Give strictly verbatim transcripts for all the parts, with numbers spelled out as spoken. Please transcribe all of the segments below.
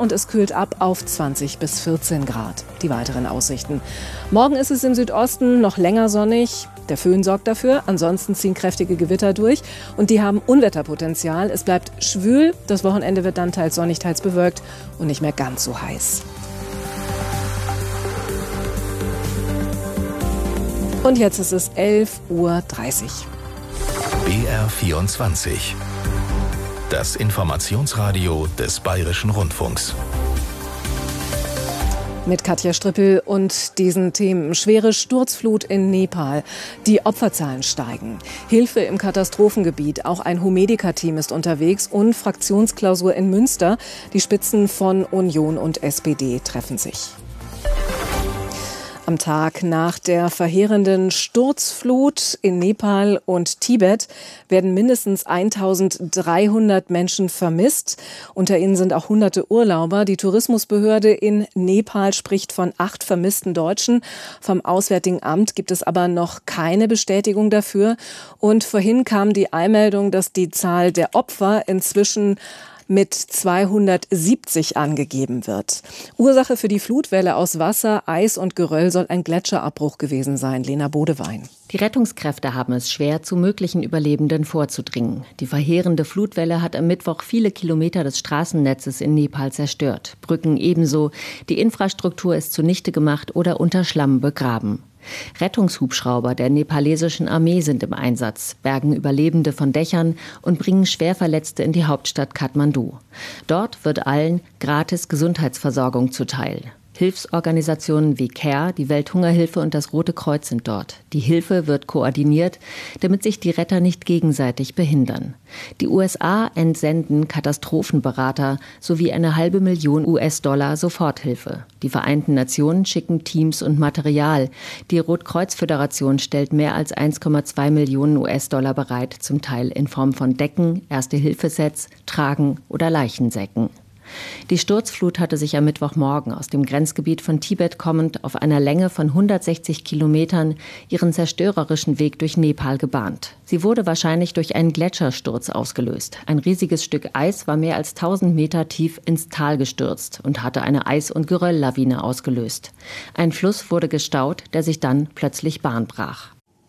und es kühlt ab auf zwanzig bis vierzehn Grad. Die weiteren Aussichten. Morgen ist es im Südosten noch länger sonnig. Der Föhn sorgt dafür. Ansonsten ziehen kräftige Gewitter durch und die haben Unwetterpotenzial. Es bleibt schwül. Das Wochenende wird dann teils sonnig, teils bewölkt und nicht mehr ganz so heiß. Und jetzt ist es elf Uhr dreißig. B R vierundzwanzig. Das Informationsradio des Bayerischen Rundfunks. Mit Katja Strippel und diesen Themen. Schwere Sturzflut in Nepal. Die Opferzahlen steigen. Hilfe im Katastrophengebiet. Auch ein Homedica-Team ist unterwegs und Fraktionsklausur in Münster. Die Spitzen von Union und S P D treffen sich. Am Tag nach der verheerenden Sturzflut in Nepal und Tibet werden mindestens eintausenddreihundert Menschen vermisst. Unter ihnen sind auch hunderte Urlauber. Die Tourismusbehörde in Nepal spricht von acht vermissten Deutschen. Vom Auswärtigen Amt gibt es aber noch keine Bestätigung dafür. Und vorhin kam die Einmeldung, dass die Zahl der Opfer inzwischen mit zweihundertsiebzig angegeben wird. Ursache für die Flutwelle aus Wasser, Eis und Geröll soll ein Gletscherabbruch gewesen sein. Lena Bodewein. Die Rettungskräfte haben es schwer, zu möglichen Überlebenden vorzudringen. Die verheerende Flutwelle hat am Mittwoch viele Kilometer des Straßennetzes in Nepal zerstört. Brücken ebenso. Die Infrastruktur ist zunichte gemacht oder unter Schlamm begraben. Rettungshubschrauber der nepalesischen Armee sind im Einsatz, bergen Überlebende von Dächern und bringen Schwerverletzte in die Hauptstadt Kathmandu. Dort wird allen gratis Gesundheitsversorgung zuteil. Hilfsorganisationen wie CARE, die Welthungerhilfe und das Rote Kreuz sind dort. Die Hilfe wird koordiniert, damit sich die Retter nicht gegenseitig behindern. Die U S A entsenden Katastrophenberater sowie eine halbe Million U S-Dollar Soforthilfe. Die Vereinten Nationen schicken Teams und Material. Die Rotkreuz-Föderation stellt mehr als eins Komma zwei Millionen U S-Dollar bereit, zum Teil in Form von Decken, Erste-Hilfe-Sets, Tragen oder Leichensäcken. Die Sturzflut hatte sich am Mittwochmorgen aus dem Grenzgebiet von Tibet kommend auf einer Länge von hundertsechzig Kilometern ihren zerstörerischen Weg durch Nepal gebahnt. Sie wurde wahrscheinlich durch einen Gletschersturz ausgelöst. Ein riesiges Stück Eis war mehr als tausend Meter tief ins Tal gestürzt und hatte eine Eis- und Gerölllawine ausgelöst. Ein Fluss wurde gestaut, der sich dann plötzlich Bahn brach.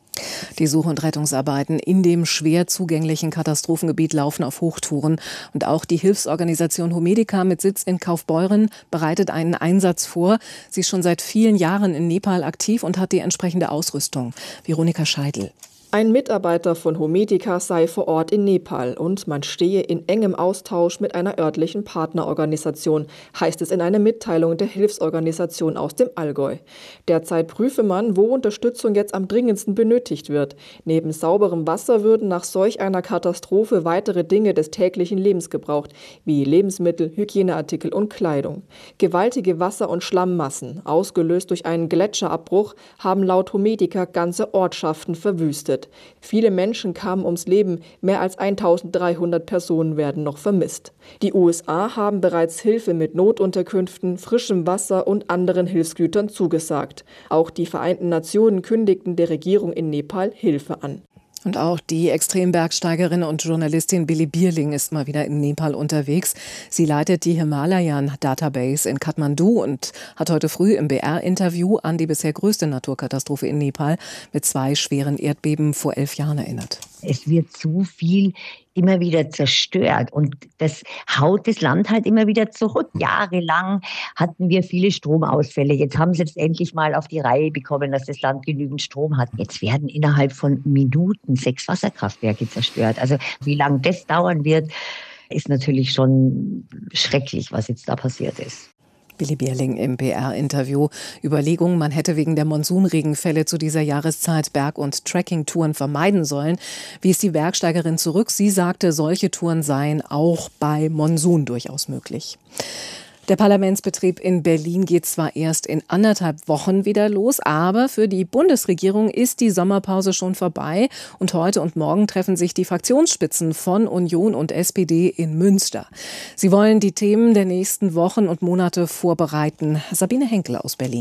Die Such- und Rettungsarbeiten in dem schwer zugänglichen Katastrophengebiet laufen auf Hochtouren. Und auch die Hilfsorganisation Homedica mit Sitz in Kaufbeuren bereitet einen Einsatz vor. Sie ist schon seit vielen Jahren in Nepal aktiv und hat die entsprechende Ausrüstung. Veronika Scheidl. Ein Mitarbeiter von Homedica sei vor Ort in Nepal und man stehe in engem Austausch mit einer örtlichen Partnerorganisation, heißt es in einer Mitteilung der Hilfsorganisation aus dem Allgäu. Derzeit prüfe man, wo Unterstützung jetzt am dringendsten benötigt wird. Neben sauberem Wasser würden nach solch einer Katastrophe weitere Dinge des täglichen Lebens gebraucht, wie Lebensmittel, Hygieneartikel und Kleidung. Gewaltige Wasser- und Schlammmassen, ausgelöst durch einen Gletscherabbruch, haben laut Homedica ganze Ortschaften verwüstet. Viele Menschen kamen ums Leben, mehr als eintausenddreihundert Personen werden noch vermisst. Die U S A haben bereits Hilfe mit Notunterkünften, frischem Wasser und anderen Hilfsgütern zugesagt. Auch die Vereinten Nationen kündigten der Regierung in Nepal Hilfe an. Und auch die Extrembergsteigerin und Journalistin Billy Bierling ist mal wieder in Nepal unterwegs. Sie leitet die Himalayan Database in Kathmandu und hat heute früh im B R-Interview an die bisher größte Naturkatastrophe in Nepal mit zwei schweren Erdbeben vor elf Jahren erinnert. Es wird zu viel immer wieder zerstört und das haut das Land halt immer wieder zurück. Jahrelang hatten wir viele Stromausfälle. Jetzt haben sie es endlich mal auf die Reihe bekommen, dass das Land genügend Strom hat. Jetzt werden innerhalb von Minuten sechs Wasserkraftwerke zerstört. Also wie lange das dauern wird, ist natürlich schon schrecklich, was jetzt da passiert ist. Billy Bierling im B R-Interview. Überlegungen, man hätte wegen der Monsunregenfälle zu dieser Jahreszeit Berg- und Trekkingtouren vermeiden sollen, wies die Bergsteigerin zurück. Sie sagte, solche Touren seien auch bei Monsun durchaus möglich. Der Parlamentsbetrieb in Berlin geht zwar erst in anderthalb Wochen wieder los, aber für die Bundesregierung ist die Sommerpause schon vorbei und heute und morgen treffen sich die Fraktionsspitzen von Union und S P D in Münster. Sie wollen die Themen der nächsten Wochen und Monate vorbereiten. Sabine Henkel aus Berlin.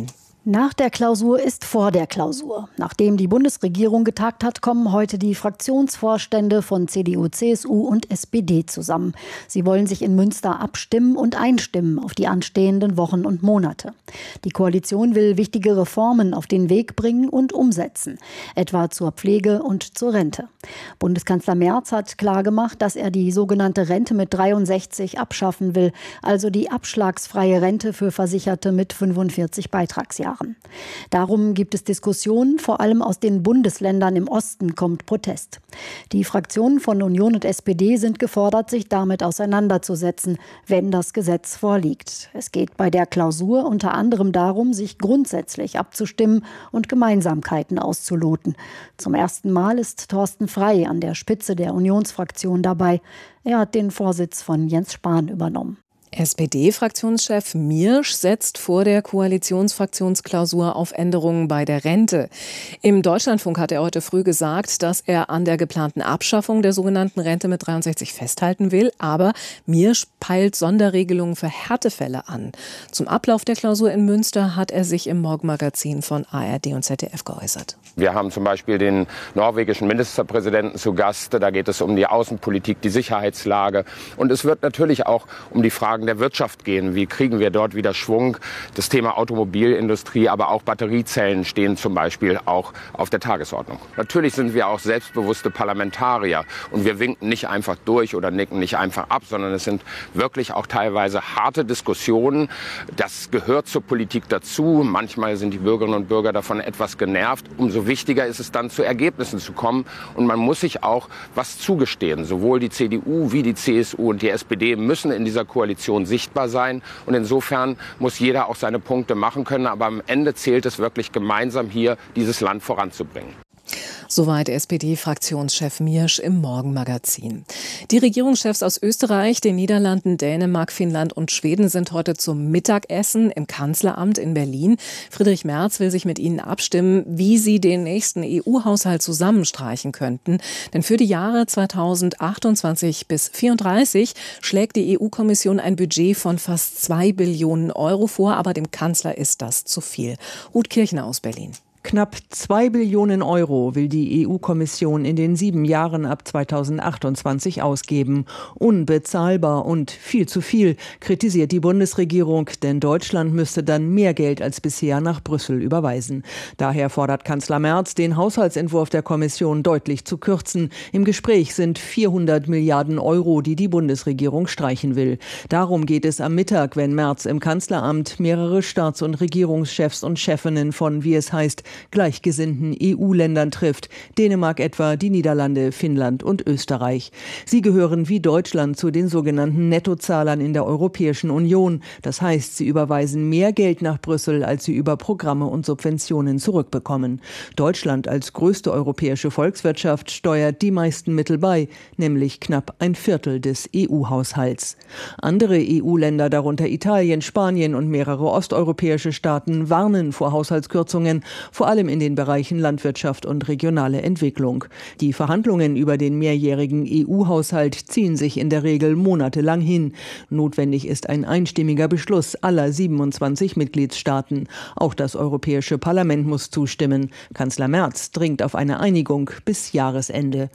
Nach der Klausur ist vor der Klausur. Nachdem die Bundesregierung getagt hat, kommen heute die Fraktionsvorstände von C D U, C S U und S P D zusammen. Sie wollen sich in Münster abstimmen und einstimmen auf die anstehenden Wochen und Monate. Die Koalition will wichtige Reformen auf den Weg bringen und umsetzen, etwa zur Pflege und zur Rente. Bundeskanzler Merz hat klargemacht, dass er die sogenannte Rente mit dreiundsechzig abschaffen will, also die abschlagsfreie Rente für Versicherte mit fünfundvierzig Beitragsjahren. Darum gibt es Diskussionen, vor allem aus den Bundesländern im Osten kommt Protest. Die Fraktionen von Union und S P D sind gefordert, sich damit auseinanderzusetzen, wenn das Gesetz vorliegt. Es geht bei der Klausur unter anderem darum, sich grundsätzlich abzustimmen und Gemeinsamkeiten auszuloten. Zum ersten Mal ist Thorsten Frey an der Spitze der Unionsfraktion dabei. Er hat den Vorsitz von Jens Spahn übernommen. S P D-Fraktionschef Miersch setzt vor der Koalitionsfraktionsklausur auf Änderungen bei der Rente. Im Deutschlandfunk hat er heute früh gesagt, dass er an der geplanten Abschaffung der sogenannten Rente mit dreiundsechzig festhalten will. Aber Miersch peilt Sonderregelungen für Härtefälle an. Zum Ablauf der Klausur in Münster hat er sich im Morgenmagazin von A R D und Z D F geäußert. Wir haben zum Beispiel den norwegischen Ministerpräsidenten zu Gast. Da geht es um die Außenpolitik, die Sicherheitslage. Und es wird natürlich auch um die Fragen der Wirtschaft gehen. Wie kriegen wir dort wieder Schwung? Das Thema Automobilindustrie, aber auch Batteriezellen stehen zum Beispiel auch auf der Tagesordnung. Natürlich sind wir auch selbstbewusste Parlamentarier und wir winken nicht einfach durch oder nicken nicht einfach ab, sondern es sind wirklich auch teilweise harte Diskussionen. Das gehört zur Politik dazu. Manchmal sind die Bürgerinnen und Bürger davon etwas genervt. Umso wichtiger ist es dann, zu Ergebnissen zu kommen. Und man muss sich auch was zugestehen. Sowohl die C D U wie die C S U und die S P D müssen in dieser Koalition sichtbar sein. Und insofern muss jeder auch seine Punkte machen können. Aber am Ende zählt es wirklich, gemeinsam hier dieses Land voranzubringen. Soweit S P D-Fraktionschef Miersch im Morgenmagazin. Die Regierungschefs aus Österreich, den Niederlanden, Dänemark, Finnland und Schweden sind heute zum Mittagessen im Kanzleramt in Berlin. Friedrich Merz will sich mit ihnen abstimmen, wie sie den nächsten E U-Haushalt zusammenstreichen könnten. Denn für die Jahre zweitausendachtundzwanzig bis vierunddreißig schlägt die E U-Kommission ein Budget von fast zwei Billionen Euro vor. Aber dem Kanzler ist das zu viel. Ruth Kirchner aus Berlin. Knapp zwei Billionen Euro will die E U-Kommission in den sieben Jahren ab zweitausendachtundzwanzig ausgeben. Unbezahlbar und viel zu viel, kritisiert die Bundesregierung, denn Deutschland müsste dann mehr Geld als bisher nach Brüssel überweisen. Daher fordert Kanzler Merz, den Haushaltsentwurf der Kommission deutlich zu kürzen. Im Gespräch sind vierhundert Milliarden Euro, die die Bundesregierung streichen will. Darum geht es am Mittag, wenn Merz im Kanzleramt mehrere Staats- und Regierungschefs und Chefinnen von, wie es heißt, gleichgesinnten E U-Ländern trifft, Dänemark etwa, die Niederlande, Finnland und Österreich. Sie gehören wie Deutschland zu den sogenannten Nettozahlern in der Europäischen Union. Das heißt, sie überweisen mehr Geld nach Brüssel, als sie über Programme und Subventionen zurückbekommen. Deutschland als größte europäische Volkswirtschaft steuert die meisten Mittel bei, nämlich knapp ein Viertel des E U-Haushalts. Andere E U-Länder, darunter Italien, Spanien und mehrere osteuropäische Staaten, warnen vor Haushaltskürzungen, vor allem in den Bereichen Landwirtschaft und regionale Entwicklung. Die Verhandlungen über den mehrjährigen E U-Haushalt ziehen sich in der Regel monatelang hin. Notwendig ist ein einstimmiger Beschluss aller siebenundzwanzig Mitgliedstaaten. Auch das Europäische Parlament muss zustimmen. Kanzler Merz dringt auf eine Einigung bis Jahresende.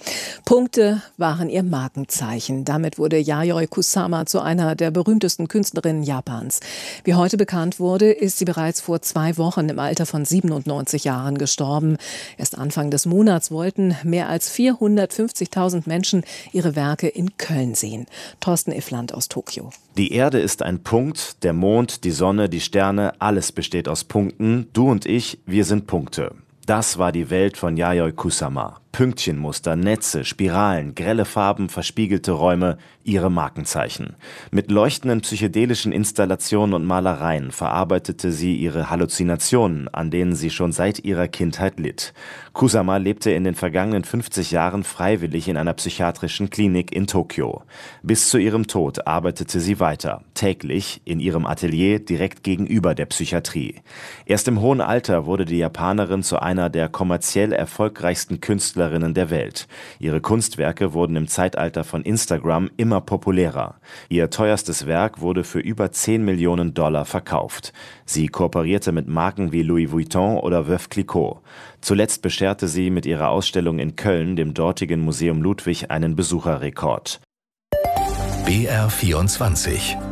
Punkte waren ihr Markenzeichen. Damit wurde Yayoi Kusama zu einer der berühmtesten Künstlerinnen Japans. Wie heute bekannt wurde, ist sie bereits vor zwei Wochen im Alter von siebenundneunzig Jahren gestorben. Erst Anfang des Monats wollten mehr als vierhundertfünfzigtausend Menschen ihre Werke in Köln sehen. Thorsten Iffland aus Tokio. Die Erde ist ein Punkt, der Mond, die Sonne, die Sterne, alles besteht aus Punkten. Du und ich, wir sind Punkte. Das war die Welt von Yayoi Kusama. Pünktchenmuster, Netze, Spiralen, grelle Farben, verspiegelte Räume, ihre Markenzeichen. Mit leuchtenden psychedelischen Installationen und Malereien verarbeitete sie ihre Halluzinationen, an denen sie schon seit ihrer Kindheit litt. Kusama lebte in den vergangenen fünfzig Jahren freiwillig in einer psychiatrischen Klinik in Tokio. Bis zu ihrem Tod arbeitete sie weiter, täglich in ihrem Atelier direkt gegenüber der Psychiatrie. Erst im hohen Alter wurde die Japanerin zu einer der kommerziell erfolgreichsten Künstler Künstlerinnen der Welt. Ihre Kunstwerke wurden im Zeitalter von Instagram immer populärer. Ihr teuerstes Werk wurde für über zehn Millionen Dollar verkauft. Sie kooperierte mit Marken wie Louis Vuitton oder Veuve Clicquot. Zuletzt bescherte sie mit ihrer Ausstellung in Köln dem dortigen Museum Ludwig einen Besucherrekord. B R vierundzwanzig